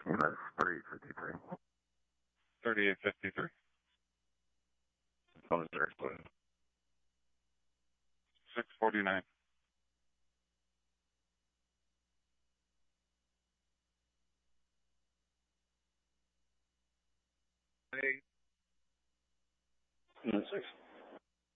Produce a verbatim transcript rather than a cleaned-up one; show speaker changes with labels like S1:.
S1: And that's three fifty-three.
S2: thirty-eight fifty-three.
S1: Phone is very close.
S2: six forty-nine.
S1: Eight. And six.